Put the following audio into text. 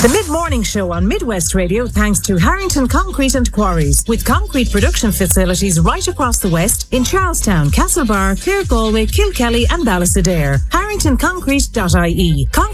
The mid-morning show on Midwest Radio thanks to Harrington Concrete and Quarries, with concrete production facilities right across the West in Charlestown, Castlebar, Clare, Galway, Kilkelly and Ballysadare. HarringtonConcrete.ie.